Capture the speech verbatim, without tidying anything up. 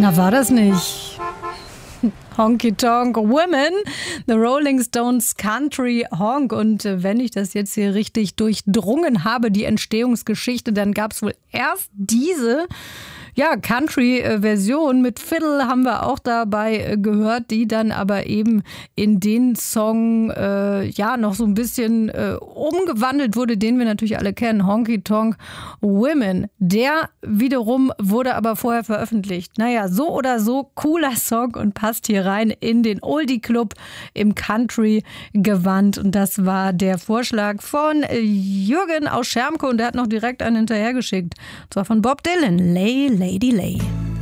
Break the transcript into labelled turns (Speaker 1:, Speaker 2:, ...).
Speaker 1: Na, war das nicht? Honky Tonk Women, The Rolling Stones Country Honk. Und wenn ich das jetzt hier richtig durchdrungen habe, die Entstehungsgeschichte, dann gab es wohl erst diese ja, Country-Version mit Fiddle haben wir auch dabei gehört, die dann aber eben in den Song äh, ja noch so ein bisschen äh, umgewandelt wurde, den wir natürlich alle kennen, Honky Tonk Women. Der wiederum wurde aber vorher veröffentlicht. Naja, so oder so, cooler Song und passt hier rein in den Oldie Club im Country-Gewand. Und das war der Vorschlag von Jürgen aus Schermke und der hat noch direkt einen hinterhergeschickt. Und zwar von Bob Dylan, Lay, Lady, Lay.